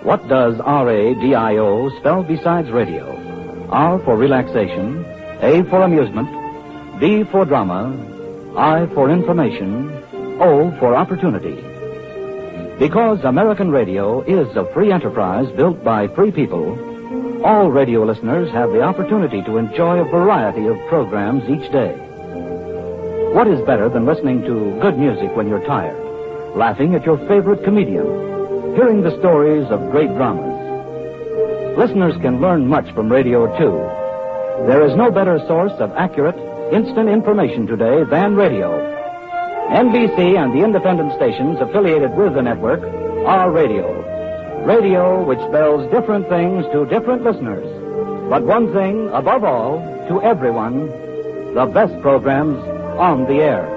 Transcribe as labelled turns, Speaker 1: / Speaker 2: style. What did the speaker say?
Speaker 1: What does R-A-D-I-O spell besides radio? R for relaxation, A for amusement, D for drama, I for information, O for opportunity. Because American radio is a free enterprise built by free people, all radio listeners have the opportunity to enjoy a variety of programs each day. What is better than listening to good music when you're tired, laughing at your favorite comedian, hearing the stories of great dramas? Listeners can learn much from radio, too. There is no better source of accurate, instant information today than radio. NBC and the independent stations affiliated with the network are radio. Radio which spells different things to different listeners. But one thing, above all, to everyone, the best programs on the air.